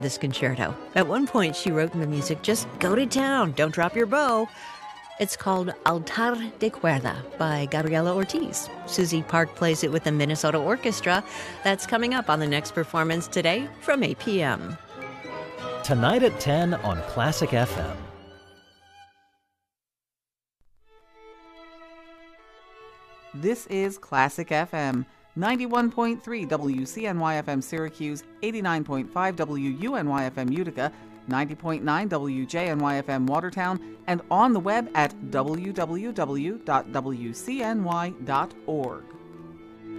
this concerto. At one point, she wrote in the music, "Just go to town, don't drop your bow." It's called Altar de Cuerda by Gabriela Ortiz. Susie Park plays it with the Minnesota Orchestra. That's coming up on the next performance today from 8 p.m. Tonight at 10 on Classic FM. This is Classic FM, 91.3 WCNY-FM Syracuse, 89.5 WUNY-FM Utica, 90.9 WJNY-FM Watertown, and on the web at www.wcny.org.